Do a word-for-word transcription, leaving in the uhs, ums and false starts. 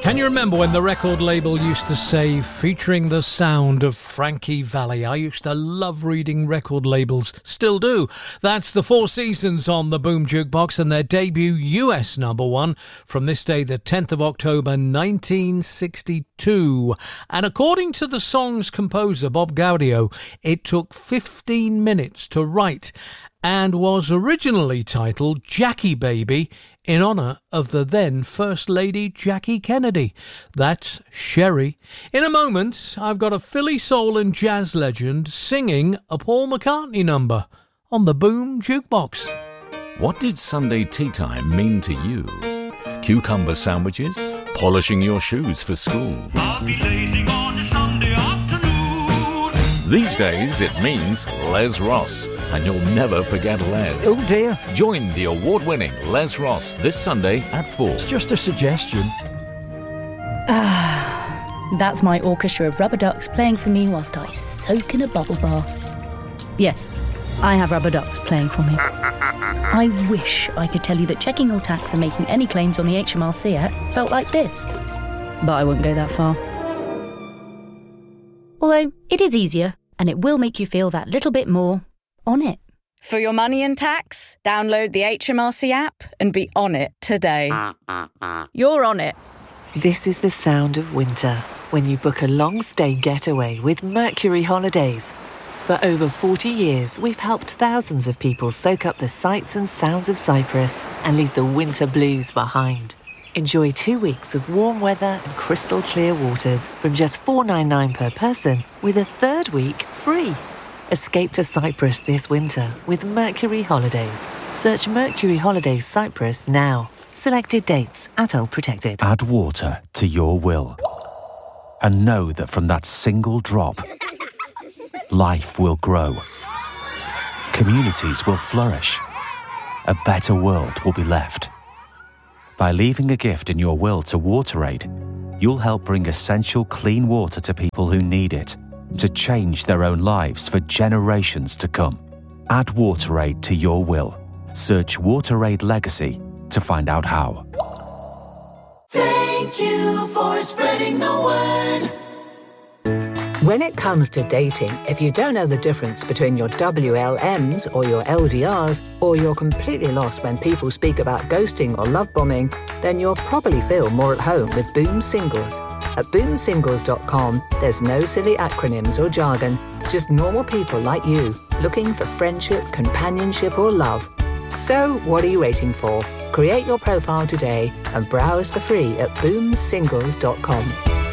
Can you remember when the record label used to say, featuring the sound of Frankie Valli? I used to love reading record labels, still do. That's the Four Seasons on the Boom Jukebox and their debut U S number one from this day, the tenth of October nineteen sixty-two. And according to the song's composer, Bob Gaudio, it took fifteen minutes to write and was originally titled Jackie Baby, in honour of the then First Lady Jackie Kennedy. That's Sherry. In a moment, I've got a Philly soul and jazz legend singing a Paul McCartney number on the Boom Jukebox. What did Sunday tea time mean to you? Cucumber sandwiches? Polishing your shoes for school? I'll be lazing on a Sunday afternoon. These days, it means Les Ross, and you'll never forget Les. Oh dear. Join the award-winning Les Ross this Sunday at four. It's just a suggestion. Ah, that's my orchestra of rubber ducks playing for me whilst I soak in a bubble bath. Yes, I have rubber ducks playing for me. I wish I could tell you that checking your tax and making any claims on the H M R C app felt like this, but I wouldn't go that far. Although, it is easier, and it will make you feel that little bit more on it. For your money and tax, download the H M R C app and be on it today. You're on it. This is the sound of winter when you book a long-stay getaway with Mercury Holidays. For over forty years, we've helped thousands of people soak up the sights and sounds of Cyprus and leave the winter blues behind. Enjoy two weeks of warm weather and crystal clear waters from just four dollars and ninety-nine cents per person, with a third week free. Escape to Cyprus this winter with Mercury Holidays. Search Mercury Holidays Cyprus now. Selected dates, adult protected. Add water to your will. And know that from that single drop, life will grow. Communities will flourish. A better world will be left. By leaving a gift in your will to WaterAid, you'll help bring essential clean water to people who need it, to change their own lives for generations to come. Add WaterAid to your will. Search WaterAid Legacy to find out how. Thank you for spreading the word. When it comes to dating, if you don't know the difference between your W L Ms or your L D Rs, or you're completely lost when people speak about ghosting or love bombing, then you'll probably feel more at home with Boom Singles. At boom singles dot com, there's no silly acronyms or jargon, just normal people like you, looking for friendship, companionship or love. So, what are you waiting for? Create your profile today and browse for free at boom singles dot com.